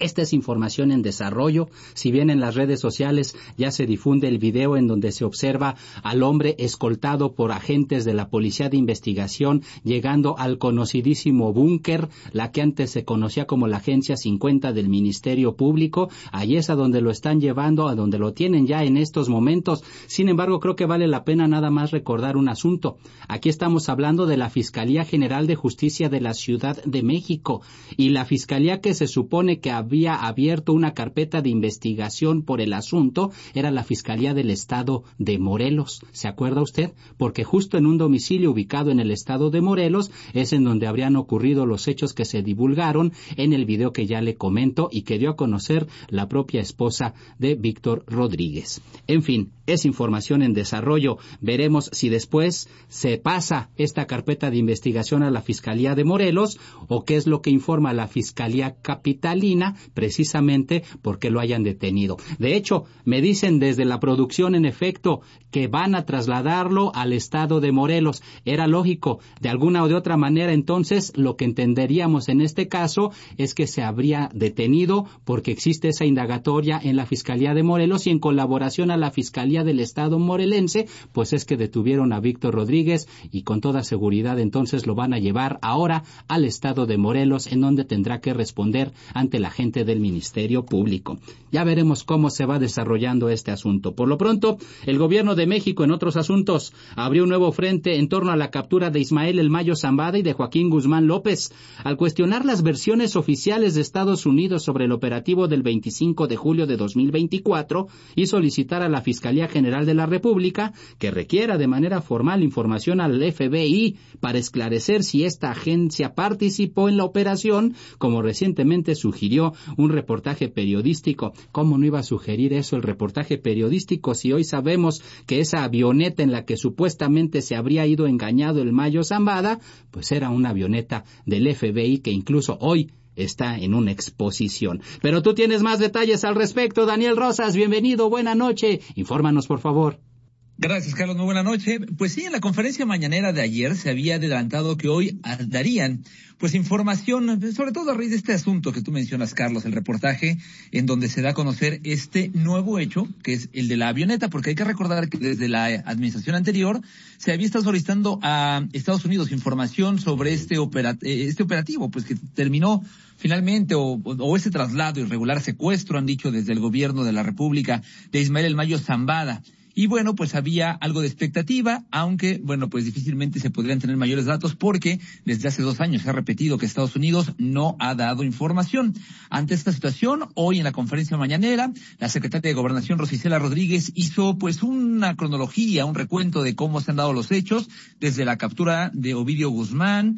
Esta es información en desarrollo. Si bien en las redes sociales ya se difunde el video en donde se observa al hombre escoltado por agentes de la Policía de Investigación llegando al conocidísimo búnker, la que antes se conocía como la Agencia 50 del Ministerio Público. Ahí es a donde lo están llevando, a donde lo tienen ya en estos momentos. Sin embargo, creo que vale la pena nada más recordar un asunto. Aquí estamos hablando de la Fiscalía General de Justicia de la Ciudad de México, y la Fiscalía que se supone que había abierto una carpeta de investigación por el asunto era la Fiscalía del Estado de Morelos. ¿Se acuerda usted? Porque justo en un domicilio ubicado en el estado de Morelos es en donde habrían ocurrido los hechos que se divulgaron en el video que ya le comento y que dio a conocer la propia esposa de Víctor Rodríguez. En fin, es información en desarrollo. Veremos si después se pasa esta carpeta de investigación a la Fiscalía de Morelos o qué es lo que informa la Fiscalía Capitalina, precisamente porque lo hayan detenido. De hecho, me dicen desde la producción, en efecto, que van a trasladarlo al estado de Morelos. Era lógico. De alguna o de otra manera, entonces, lo que entenderíamos en este caso es que se habría detenido porque existe esa indagatoria en la Fiscalía de Morelos y en colaboración a la Fiscalía del Estado morelense, pues es que detuvieron a Víctor Rodríguez y con toda seguridad entonces lo van a llevar ahora al estado de Morelos, en donde tendrá que responder ante la gente del Ministerio Público. Ya veremos cómo se va desarrollando este asunto. Por lo pronto, el gobierno de México, en otros asuntos, abrió un nuevo frente en torno a la captura de Ismael El Mayo Zambada y de Joaquín Guzmán López. Al cuestionar las versiones oficiales de Estados Unidos sobre el operativo del 25 de julio de 2024 y solicitar a la Fiscalía General de la República que requiera de manera formal información al FBI para esclarecer si esta agencia participó en la operación, como recientemente sugirió un reportaje periodístico. ¿Cómo no iba a sugerir eso el reportaje periodístico si hoy sabemos que esa avioneta en la que supuestamente se habría ido engañado el Mayo Zambada, pues era una avioneta del FBI que incluso hoy está en una exposición? Pero tú tienes más detalles al respecto. Daniel Rosas, bienvenido, buena noche. Infórmanos, por favor. Gracias, Carlos, muy buena noche. Pues sí, en la conferencia mañanera de ayer se había adelantado que hoy darían pues información, sobre todo a raíz de este asunto que tú mencionas, Carlos, el reportaje en donde se da a conocer este nuevo hecho, que es el de la avioneta, porque hay que recordar que desde la administración anterior se había estado solicitando a Estados Unidos información sobre este operativo, pues que terminó finalmente, o ese traslado irregular, secuestro, han dicho desde el gobierno de la República, de Ismael El Mayo Zambada. Y bueno, pues había algo de expectativa, aunque, bueno, pues difícilmente se podrían tener mayores datos porque desde hace 2 años se ha repetido que Estados Unidos no ha dado información. Ante esta situación, hoy en la conferencia mañanera, la secretaria de Gobernación, Rosa Isela Rodríguez, hizo pues una cronología, un recuento de cómo se han dado los hechos, desde la captura de Ovidio Guzmán,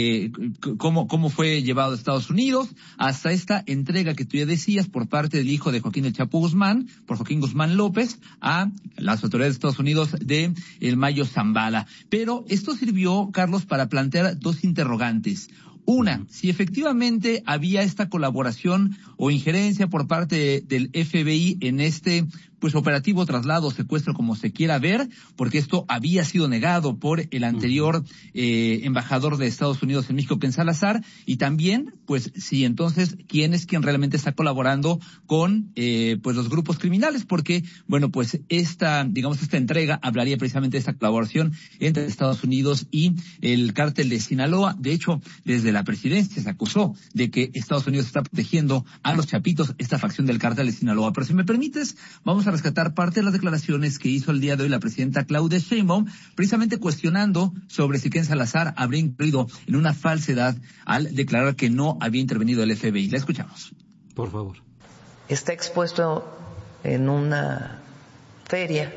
cómo fue llevado a Estados Unidos, hasta esta entrega que tú ya decías por parte del hijo de Joaquín El Chapo Guzmán, por Joaquín Guzmán López, a las autoridades de Estados Unidos de El Mayo Zambada. Pero esto sirvió, Carlos, para plantear 2 interrogantes. Una, si efectivamente había esta colaboración o injerencia por parte del FBI en este pues operativo, traslado, secuestro, como se quiera ver, porque esto había sido negado por el anterior embajador de Estados Unidos en México, Ken Salazar, y también, pues, si entonces, ¿quién es quien realmente está colaborando con pues los grupos criminales? Porque, bueno, pues esta entrega hablaría precisamente de esta colaboración entre Estados Unidos y el cártel de Sinaloa. De hecho, desde la presidencia se acusó de que Estados Unidos está protegiendo a los chapitos, esta facción del cártel de Sinaloa. Pero si me permites, vamos a rescatar parte de las declaraciones que hizo el día de hoy la presidenta Claudia Sheinbaum, precisamente cuestionando sobre si Ken Salazar habría incurrido en una falsedad al declarar que no había intervenido el FBI. La escuchamos. Por favor. Está expuesto en una feria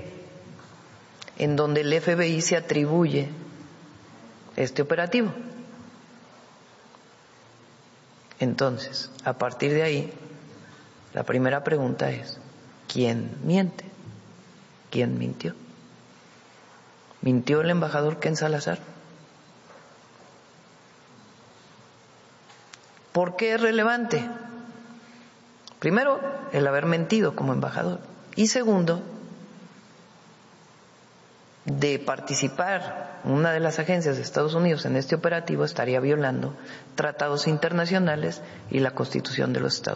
en donde el FBI se atribuye este operativo. Entonces, a partir de ahí, la primera pregunta es, ¿quién miente? ¿Quién mintió? ¿Mintió el embajador Ken Salazar? ¿Por qué es relevante? Primero, el haber mentido como embajador. Y segundo, de participar una de las agencias de Estados Unidos en este operativo estaría violando tratados internacionales y la Constitución de los Estados Unidos.